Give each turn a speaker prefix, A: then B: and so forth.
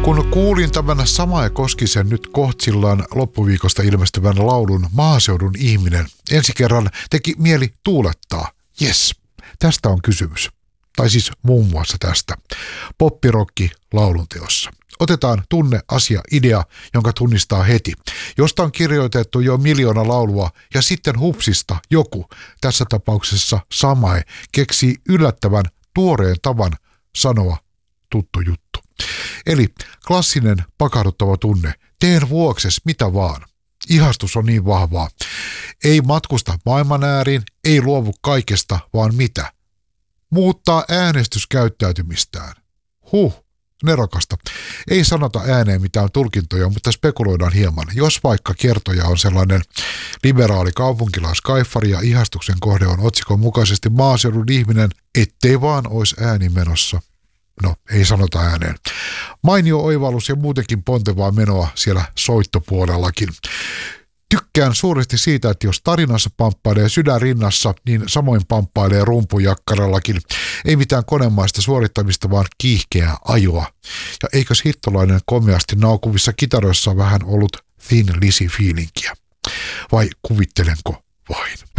A: Kun kuulin tämän Samae Koskisen nyt Kohtsillaan loppuviikosta ilmestyvän laulun Maaseudun ihminen, ensi kerran teki mieli tuulettaa. Jes, tästä on kysymys. Tai siis muun muassa tästä. Poppirokki laulunteossa. Otetaan tunne, asia, idea, jonka tunnistaa heti. Josta on kirjoitettu jo 1 miljoona laulua ja sitten hupsista joku, tässä tapauksessa Samae, keksii yllättävän tuoreen tavan sanoa tuttu juttu. Eli klassinen pakahduttava tunne, teen vuokses mitä vaan. Ihastus on niin vahvaa. Ei matkusta maailman ääriin, ei luovu kaikesta, vaan mitä? Muuttaa äänestyskäyttäytymistään. Nerokasta. Ei sanota ääneen mitään tulkintoja, mutta spekuloidaan hieman. Jos vaikka kertoja on sellainen liberaali kaupunkilaiskaiffari ja ihastuksen kohde on otsikon mukaisesti maaseudun ihminen, ettei vaan ois ääni menossa. No, ei sanota ääneen. Mainio oivallus ja muutenkin pontevaa menoa siellä soittopuolellakin. Tykkään suuresti siitä, että jos tarinassa pamppailee sydän rinnassa, niin samoin pamppailee rumpujakkarallakin. Ei mitään konemaista suorittamista, vaan kiihkeää ajoa. Ja eikös hittolainen komeasti naukuvissa kitaroissa vähän ollut Thin Lizzy -fiilinkiä? Vai kuvittelenko vain?